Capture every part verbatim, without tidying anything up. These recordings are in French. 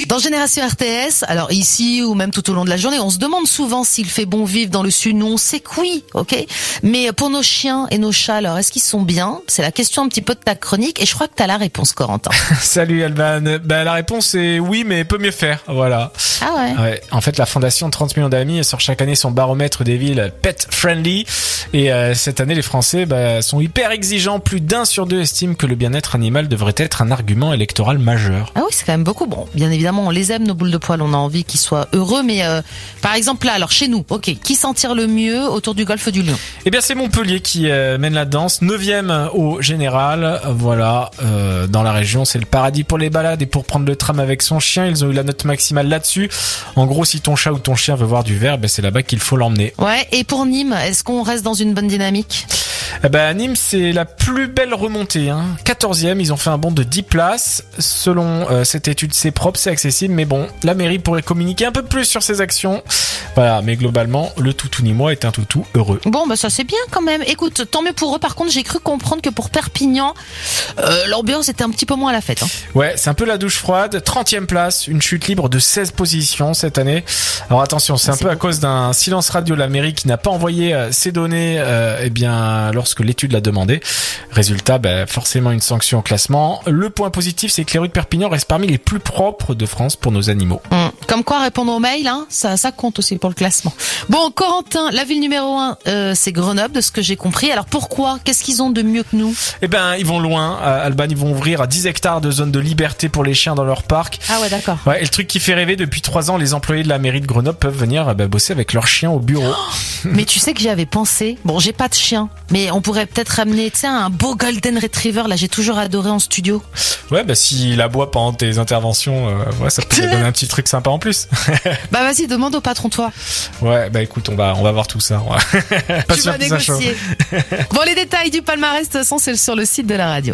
Dans Génération R T S, alors ici ou même tout au long de la journée, on se demande souvent s'il fait bon vivre dans le sud. Nous, on sait que oui, ok. Mais pour nos chiens et nos chats, alors est-ce qu'ils sont bien? C'est la question un petit peu de ta chronique et je crois que t'as la réponse, Corentin. Salut Alban. Ben la réponse est oui, mais peut mieux faire. Voilà. Ah ouais. Ouais. En fait, la fondation trente millions d'amis sort chaque année son baromètre des villes pet friendly et euh, cette année, les Français bah, sont hyper exigeants. Plus d'un sur deux estime que le bien-être animal devrait être un argument électoral majeur. Ah oui, c'est quand même beaucoup. Bon, bien évidemment, on les aime, nos boules de poil, on a envie qu'ils soient heureux, mais euh, par exemple là, alors chez nous, ok, qui s'en tire le mieux autour du golfe du Lion? Eh bien, c'est Montpellier qui euh, mène la danse, neuvième au général. Voilà, euh, dans la région, c'est le paradis pour les balades et pour prendre le tram avec son chien. Ils ont eu la note maximale là-dessus. En gros, si ton chat ou ton chien veut voir du vert, ben c'est là-bas qu'il faut l'emmener. Ouais, et pour Nîmes, est-ce qu'on reste dans une bonne dynamique? Eh ben, Nîmes, c'est la plus belle remontée, hein. quatorzième, ils ont fait un bond de dix places. Selon euh, cette étude, c'est propre, c'est accessible, mais bon, la mairie pourrait communiquer un peu plus sur ses actions. Voilà, mais globalement, le toutou nîmois est un toutou heureux. Bon, bah ça c'est bien quand même. Écoute, tant mieux pour eux. Par contre, j'ai cru comprendre que pour Perpignan, euh, l'ambiance était un petit peu moins à la fête. Hein. Ouais, c'est un peu la douche froide. trentième place, une chute libre de seize positions cette année. Alors attention, c'est ah, un c'est peu beaucoup. À cause d'un silence radio de la mairie qui n'a pas envoyé euh, ses données, euh, eh bien, lorsque l'étude l'a demandé. Résultat, bah, forcément une sanction au classement. Le point positif, c'est que les rues de Perpignan restent parmi les plus propres de France pour nos animaux. Mmh. Comme quoi, répondre aux mails, hein, ça, ça compte aussi pour le classement. Bon, Corentin, la ville numéro un, euh, c'est Grenoble, de ce que j'ai compris. Alors pourquoi? Qu'est-ce qu'ils ont de mieux que nous? Eh ben, ils vont loin. À Alban, ils vont ouvrir à dix hectares de zone de liberté pour les chiens dans leur parc. Ah ouais, d'accord. Ouais, et le truc qui fait rêver, depuis trois ans, les employés de la mairie de Grenoble peuvent venir bah, bosser avec leurs chiens au bureau. Oh, mais tu sais que j'y avais pensé. Bon, j'ai pas de chien, mais on pourrait peut-être ramener, tu sais, un beau Golden Retriever. Là, j'ai toujours adoré en studio. Ouais, bah s'il aboie pendant tes interventions, euh, ouais, ça peut donner un petit truc sympa en plus. Bah vas-y, demande au patron, toi. Ouais, bah écoute, on va, on va voir tout ça. Ouais. Pas tu sûr vas que ça chauffe. négocier. Bon, les détails du palmarès, de toute façon, c'est sur le site de la radio.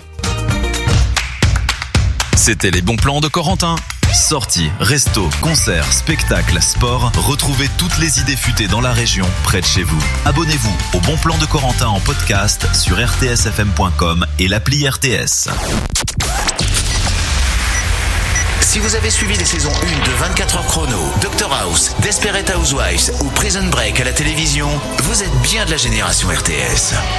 C'était les bons plans de Corentin. Sorties, restos, concerts, spectacles, sport. Retrouvez toutes les idées futées dans la région, près de chez vous. Abonnez-vous au Bon Plan de Corentin en podcast sur r t s f m point com et l'appli R T S. Si vous avez suivi les saisons un de vingt-quatre heures chrono, Doctor House, Desperate Housewives ou Prison Break à la télévision, vous êtes bien de la génération R T S.